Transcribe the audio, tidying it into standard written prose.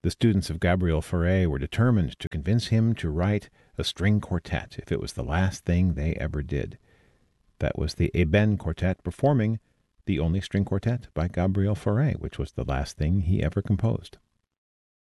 The students of Gabriel Fauré were determined to convince him to write a string quartet if it was the last thing they ever did. That was the Ébène Quartet performing the only string quartet by Gabriel Fauré, which was the last thing he ever composed.